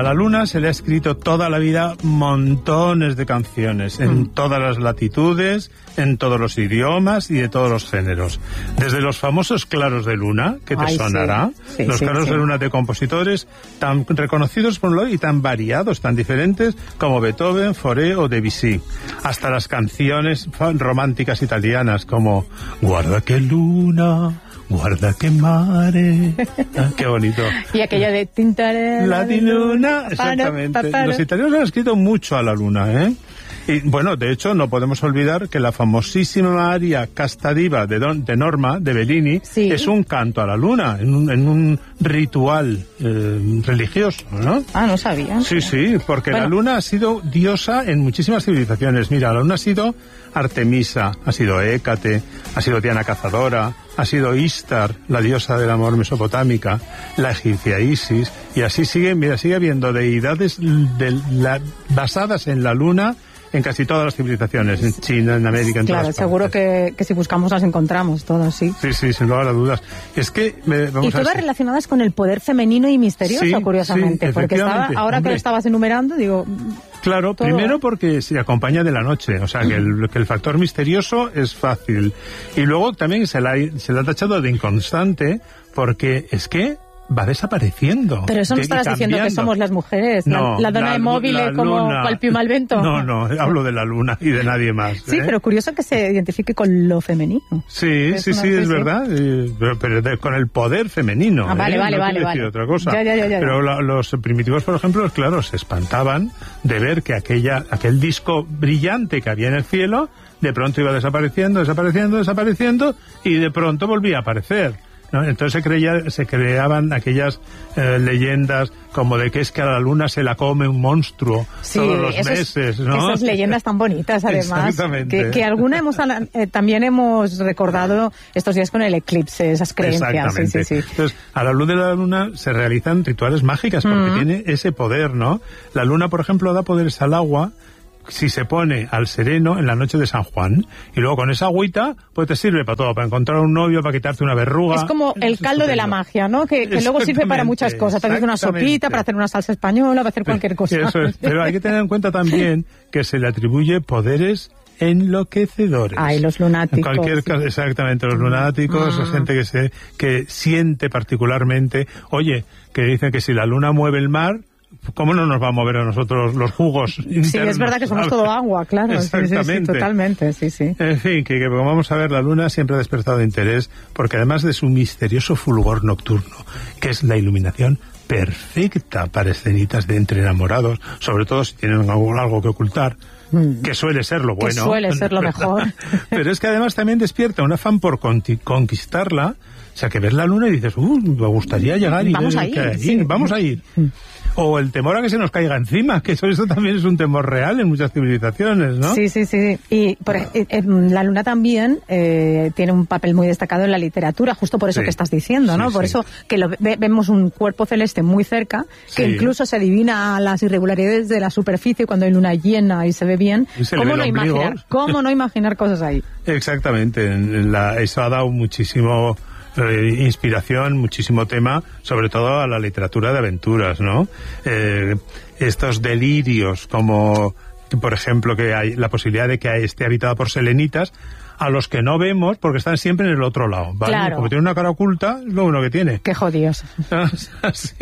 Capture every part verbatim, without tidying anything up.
a la luna se le ha escrito toda la vida montones de canciones, en mm. todas las latitudes, en todos los idiomas y de todos los géneros. Desde los famosos claros de luna, que te Ay, sonará, sí. Sí, los sí, claros sí. de luna de compositores tan reconocidos por un lado y tan variados, tan diferentes como Beethoven, Fauré o Debussy, hasta las canciones románticas italianas como Guarda que luna, guarda que mare. Ah, qué bonito. Y aquella de Tintare la di luna, exactamente. Paparo, paparo. Los italianos han escrito mucho a la luna, ¿eh? Y bueno, de hecho, no podemos olvidar que la famosísima aria Casta Diva de, Don, de Norma, de Bellini, sí. es un canto a la luna, en un, en un ritual eh, religioso, ¿no? Ah, no sabía. Sí, sí, porque bueno. la luna ha sido diosa en muchísimas civilizaciones. Mira, la luna ha sido Artemisa, ha sido Hécate, ha sido Diana Cazadora, ha sido Istar, la diosa del amor mesopotámica, la egipcia Isis, y así sigue, mira, sigue habiendo deidades de la, basadas en la luna en casi todas las civilizaciones, en China, en América, en claro, todas partes. Claro, seguro que, que si buscamos las encontramos todas, sí. Sí, sí, sin lugar a dudas. Es que... Me, vamos y todas a relacionadas con el poder femenino y misterioso, sí, curiosamente, sí, porque estaba, ahora Hombre. que lo estabas enumerando, digo... Claro, todo... primero porque se acompaña de la noche, o sea, que el, que el factor misterioso es fácil. Y luego también se la, se la ha tachado de inconstante, porque es que... va desapareciendo. Pero eso no estarás diciendo que somos las mujeres, no, la, la dona la, de móvil como cual piuma al vento. No, no, hablo de la luna y de nadie más. Sí, ¿eh? Pero curioso que se identifique con lo femenino. Sí, sí, sí, es verdad, pero, pero de, con el poder femenino. Ah, vale, ¿eh? vale, no vale, quiero vale. decir otra cosa. Ya, ya, ya, ya, pero la, los primitivos, por ejemplo, claro, se espantaban de ver que aquella, aquel disco brillante que había en el cielo, de pronto iba desapareciendo, desapareciendo, desapareciendo, y de pronto volvía a aparecer. ¿No? Entonces se, creía, se creaban aquellas eh, leyendas como de que es que a la luna se la come un monstruo sí, todos los esos, meses, ¿no? Esas leyendas tan bonitas, además, que, que alguna hemos eh, también hemos recordado estos días con el eclipse, esas creencias. Exactamente. Sí, sí, sí. Entonces, a la luz de la luna se realizan rituales mágicas porque uh-huh. tiene ese poder, ¿no? La luna, por ejemplo, da poderes al agua si se pone al sereno en la noche de San Juan, y luego con esa agüita pues te sirve para todo, para encontrar un novio, para quitarte una verruga. Es como el caldo de la magia, ¿no? Que, que luego sirve para muchas cosas, para hacer una sopita, para hacer una salsa española, para hacer cualquier cosa. Eso es. Pero hay que tener en cuenta también que se le atribuye poderes enloquecedores. Ay, los lunáticos. En cualquier caso, exactamente, los lunáticos, mm. gente que se que siente particularmente, oye, que dicen que si la luna mueve el mar, ¿cómo no nos va a mover a nosotros los jugos internos? Sí, es verdad que somos todo agua, claro. Exactamente. Sí, sí, sí, totalmente, sí, sí. En fin, que, que como vamos a ver, la luna siempre ha despertado interés, porque además de su misterioso fulgor nocturno, que es la iluminación perfecta para escenitas de entre enamorados, sobre todo si tienen algo, algo que ocultar, mm. que suele ser lo bueno. Que suele ser lo mejor. Pero es que además también despierta un afán por conquistarla, o sea, que ves la luna y dices, uh, me gustaría llegar y vamos ver a ir, que hay, sí. vamos a ir. Mm. O el temor a que se nos caiga encima, que eso, eso también es un temor real en muchas civilizaciones, ¿no? Sí, sí, sí. Y por, eh, eh, la luna también eh, tiene un papel muy destacado en la literatura, justo por eso sí. que estás diciendo, ¿no? Sí, por sí. eso que lo, ve, vemos un cuerpo celeste muy cerca, que sí. incluso se adivina las irregularidades de la superficie cuando hay luna llena y se ve bien. ¿Cómo no, imaginar, ¿Cómo no imaginar cosas ahí? Exactamente. La, eso ha dado muchísimo... Eh, inspiración, muchísimo tema, sobre todo a la literatura de aventuras, ¿no? Eh, estos delirios, como por ejemplo que hay la posibilidad de que esté habitada por selenitas, a los que no vemos porque están siempre en el otro lado, ¿vale? Claro. Como tiene una cara oculta, es lo uno que tiene. Qué jodidos. Así,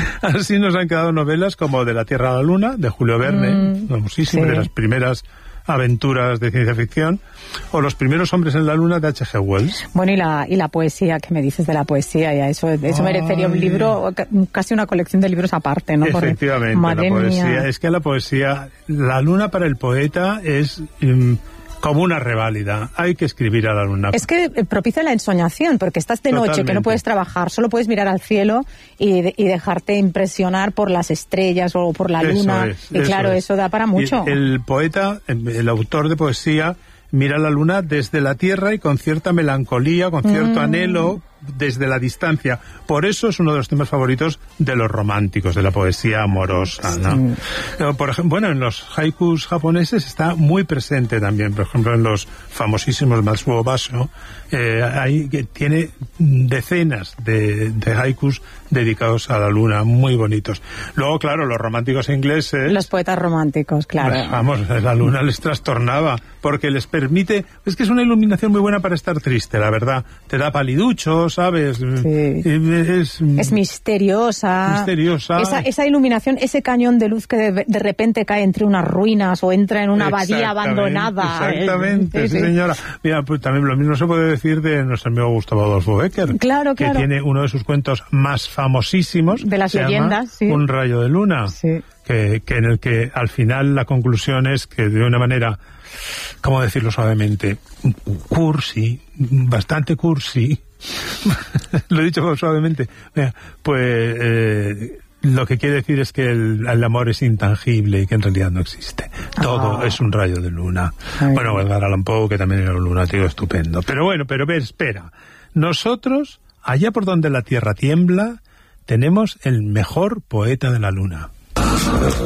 así nos han quedado novelas como De la Tierra a la Luna, de Julio Verne, mm, famosísimo, sí. de las primeras aventuras de ciencia ficción, o Los primeros hombres en la luna de H G Wells. Bueno, y la y la poesía, ¿qué me dices de la poesía? Ya eso eso merecería un libro, casi una colección de libros aparte, ¿no? Efectivamente, Porque, la poesía, mía. Es que la poesía, la luna para el poeta es... Um, como una reválida, hay que escribir a la luna. Es que propicia la ensoñación, porque estás de Totalmente. noche, que no puedes trabajar, solo puedes mirar al cielo y, de, y dejarte impresionar por las estrellas o por la luna. Eso es, y eso claro, es. eso da para mucho. Y el poeta, el autor de poesía, mira la luna desde la tierra y con cierta melancolía, con cierto mm. anhelo, desde la distancia. Por eso es uno de los temas favoritos de los románticos, de la poesía amorosa, ¿no? Sí. Por ejemplo, bueno, en los haikus japoneses está muy presente también, por ejemplo, en los famosísimos Matsuo Basho, eh, hay, que tiene decenas de, de haikus dedicados a la luna, muy bonitos. Luego, claro, los románticos ingleses... Los poetas románticos, claro. Vamos, la luna les trastornaba, porque les permite... Es que es una iluminación muy buena para estar triste, la verdad. Te da paliducho, ¿sabes? Sí. Es, es misteriosa. Misteriosa. Esa, esa iluminación, ese cañón de luz que de, de repente cae entre unas ruinas o entra en una abadía abandonada. Exactamente, eh, sí, sí, señora. Mira, pues también lo mismo se puede decir de nuestro amigo Gustavo Adolfo Bécquer. Claro, que claro. tiene uno de sus cuentos más famosísimos. De las leyendas, sí. Un rayo de luna. Sí. Que, que en el que al final la conclusión es que de una manera, ¿cómo decirlo suavemente? Cursi, bastante cursi. Lo he dicho suavemente. Pues eh, lo que quiere decir es que el, el amor es intangible y que en realidad no existe. Todo ah. es un rayo de luna. Ay. Bueno, Edgar Allan Poe, que también era un lunático estupendo. Pero bueno, pero ve, espera. Nosotros, allá por donde la tierra tiembla, tenemos el mejor poeta de la luna.